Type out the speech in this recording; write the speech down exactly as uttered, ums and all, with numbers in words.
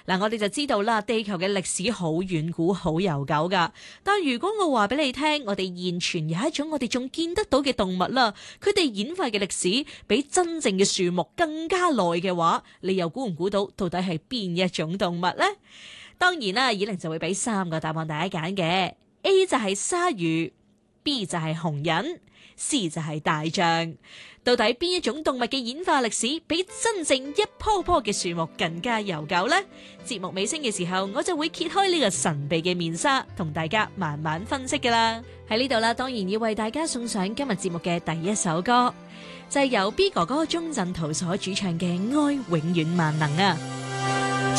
嗱，我哋就知道啦，地球嘅歷史好遠古、好悠久噶。但如果我話俾你聽，我哋現存有一種我哋仲見得到嘅動物啦，佢哋演化嘅歷史比真正嘅樹木更加耐嘅話，你又估唔估到到底係邊一種動物呢？當然啦，以玲就會俾三個答案大家揀嘅。A 就係鯊魚， B 就係紅人， C 就係大象。到底邊一種動物嘅演化歷史比真正一棵棵嘅樹木更加悠久呢？節目尾聲嘅時候，我就會揭開呢個神秘嘅面紗，同大家慢慢分析噶啦。喺呢度啦，當然要為大家送上今日節目嘅第一首歌，就係由 B 哥哥鐘鎮濤所主唱嘅《愛永遠萬能》啊！